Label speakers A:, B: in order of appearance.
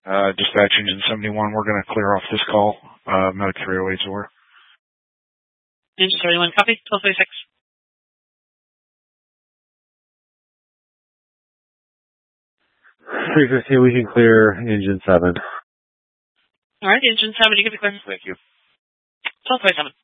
A: Dispatch Engine 71, we're going to clear off this call. Medic 308's over.
B: Engine 71, copy. 1236.
C: 315, we can clear Engine 7.
B: All right, Engine 7, you can be clear.
A: Thank you.
B: 1227.